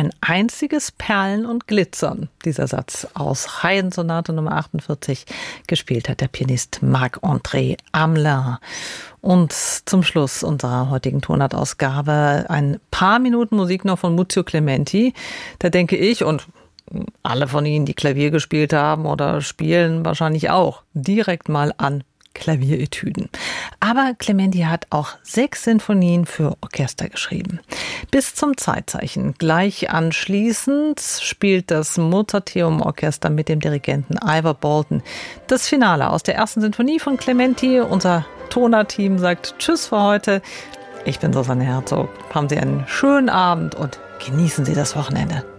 Ein einziges Perlen und Glitzern, dieser Satz aus Haydn-Sonate Nummer 48, gespielt hat der Pianist Marc-André Hamelin. Und zum Schluss unserer heutigen Tonartausgabe ein paar Minuten Musik noch von Muzio Clementi. Da denke ich, und alle von Ihnen, die Klavier gespielt haben oder spielen, wahrscheinlich auch, direkt mal an Klavieretüden. Aber Clementi hat auch 6 Sinfonien für Orchester geschrieben. Bis zum Zeitzeichen gleich anschließend spielt das Mozarteum-Orchester mit dem Dirigenten Ivor Bolton das Finale aus der 1. Sinfonie von Clementi. Unser Toner-Team sagt Tschüss für heute. Ich bin Susanne Herzog. Haben Sie einen schönen Abend und genießen Sie das Wochenende.